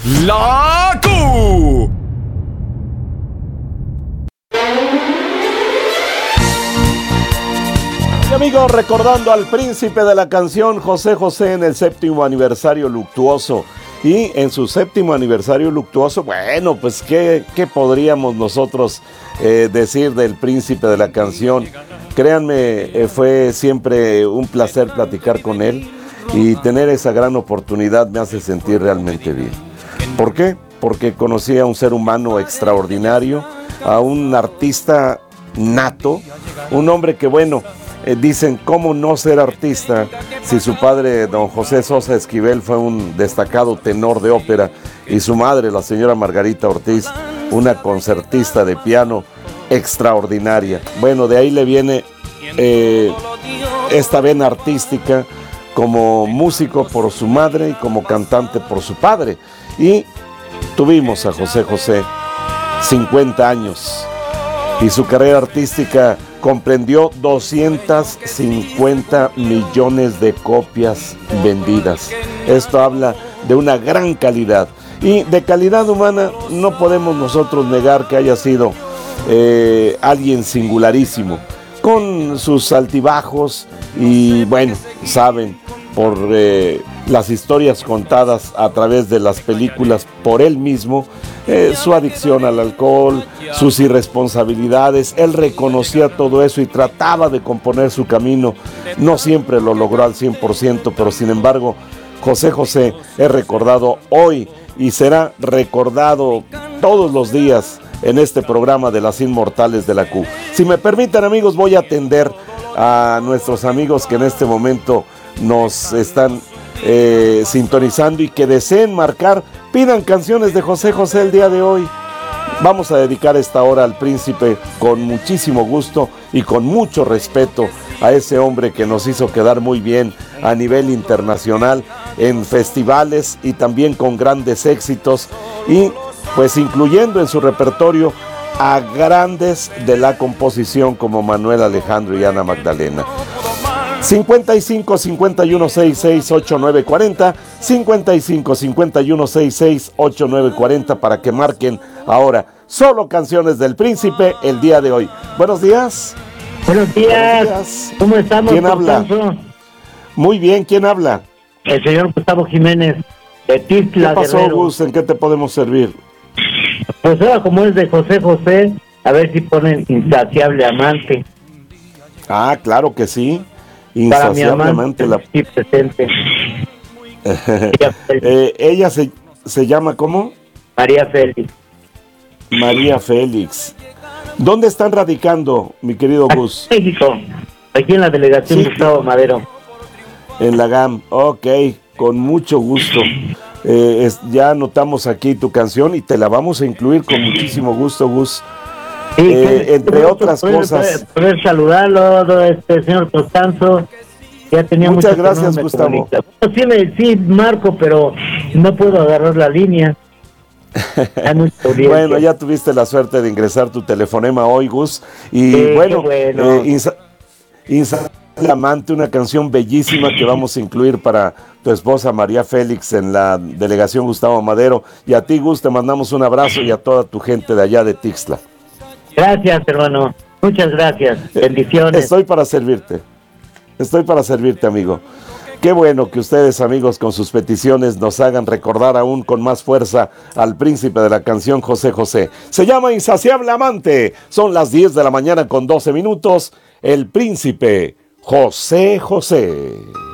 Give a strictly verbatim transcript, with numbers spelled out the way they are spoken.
La Q. Y amigos, recordando al príncipe de la canción José José en el séptimo aniversario luctuoso. Y en su séptimo aniversario luctuoso, bueno, pues qué, qué podríamos nosotros eh, decir del príncipe de la canción. Créanme, eh, fue siempre un placer platicar con él y tener esa gran oportunidad me hace sentir realmente bien. ¿Por qué? Porque conocí a un ser humano extraordinario, a un artista nato, un hombre que, bueno, eh, dicen, ¿cómo no ser artista si su padre, don José Sosa Esquivel, fue un destacado tenor de ópera y su madre, la señora Margarita Ortiz, una concertista de piano extraordinaria? Bueno, de ahí le viene eh, esta vena artística como músico por su madre y como cantante por su padre. Y tuvimos a José José, cincuenta años, y su carrera artística comprendió doscientos cincuenta millones de copias vendidas. Esto habla de una gran calidad. Y de calidad humana no podemos nosotros negar que haya sido eh, alguien singularísimo, con sus altibajos y, bueno, saben, por eh, las historias contadas a través de las películas por él mismo, eh, su adicción al alcohol, sus irresponsabilidades. Él reconocía todo eso y trataba de componer su camino. No siempre lo logró al cien por ciento, pero sin embargo, José José es recordado hoy y será recordado todos los días en este programa de las Inmortales de la Q. Si me permiten, amigos, voy a atender a nuestros amigos que en este momento nos están eh, sintonizando y que deseen marcar, pidan canciones de José José el día de hoy. Vamos a dedicar esta hora al príncipe con muchísimo gusto y con mucho respeto a ese hombre que nos hizo quedar muy bien a nivel internacional en festivales y también con grandes éxitos, y pues incluyendo en su repertorio a grandes de la composición como Manuel Alejandro y Ana Magdalena. cincuenta y cinco, cincuenta y uno, sesenta y seis, ochenta y nueve cuarenta, cincuenta y cinco, cincuenta y uno, sesenta y seis, ochenta y nueve cuarenta para que marquen ahora solo canciones del príncipe el día de hoy. Buenos días. Buenos días. Buenos días. ¿Cómo estamos? ¿Quién habla? Muy bien, ¿quién habla? El señor Gustavo Jiménez, de Tixla. ¿Qué pasó, Guerrero. Gus? ¿En qué te podemos servir? Pues ahora, como es de José José, a ver si ponen Insaciable Amante. Ah, claro que sí. Para mi Insaciable amante, amante. La... sí, presente. eh, ella se, se llama ¿cómo? María Félix. María Félix. ¿Dónde están radicando, mi querido Gus? Aquí en México, aquí en la delegación Sí. Gustavo Madero. En la G A M, ok, con mucho gusto. Eh, es, ya anotamos aquí tu canción y te la vamos a incluir con muchísimo gusto, Gus. Sí, Eh, que- entre que otras poder, cosas. Poder, poder saludarlo, este señor Costanzo. Ya tenía Muchas mucho que gracias, no me Gustavo. comunica. Sí, me, sí, Marco, pero no puedo agarrar la línea. Hay mucha audiencia. Bueno, ya tuviste la suerte de ingresar tu telefonema hoy, Gus. Y Sí, bueno, qué bueno. eh, Insa- Insaciable Amante, una canción bellísima que vamos a incluir para tu esposa María Félix en la delegación Gustavo Madero. Y a ti, Gus, te mandamos un abrazo y a toda tu gente de allá de Tixla. Gracias, hermano. Muchas gracias. Bendiciones. Estoy para servirte. Estoy para servirte, amigo. Qué bueno que ustedes, amigos, con sus peticiones nos hagan recordar aún con más fuerza al príncipe de la canción José José. Se llama Insaciable Amante. Son las diez de la mañana con doce minutos. El príncipe José José.